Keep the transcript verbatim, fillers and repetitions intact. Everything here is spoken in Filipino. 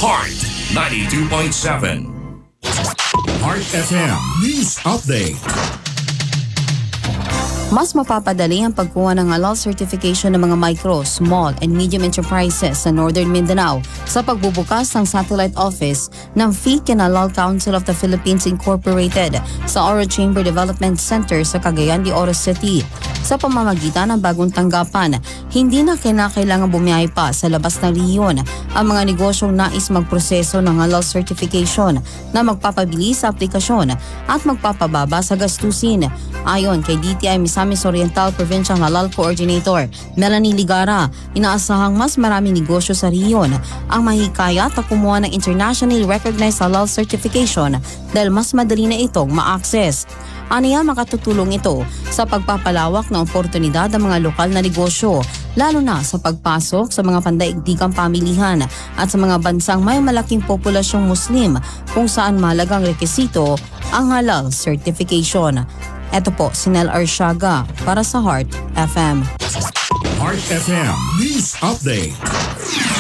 Heart ninety-two point seven. Heart F M News Update. Mas mapapadali ang pagkuha ng halal certification ng mga micro, small, and medium enterprises sa Northern Mindanao sa pagbubukas ng satellite office ng F I C and Halal Council of the Philippines Incorporated sa Oro Chamber Development Center sa Cagayan de Oro City. Sa pamamagitan ng bagong tanggapan, hindi na kinakailangan bumiyahe pa sa labas ng rehiyon ang mga negosyong nais magproseso ng halal certification na magpapabilis sa aplikasyon at magpapababa sa gastusin. Ayon kay D T I Misamis Oriental Provincial Halal Coordinator Melanie Ligara, inaasahang mas maraming negosyo sa rehiyon ang mahikayat na kumuha ng internationally recognized halal certification dahil mas madali na itong ma-access. Aniya, makatutulong ito sa pagpapalawak ng oportunidad ng mga lokal na negosyo, lalo na sa pagpasok sa mga pandaigdigang pamilihan at sa mga bansang may malaking populasyong Muslim kung saan mahalagang rekisito ang halal certification. Ito po si Nel Arshaga para sa Heart F M. Heart F M News Update.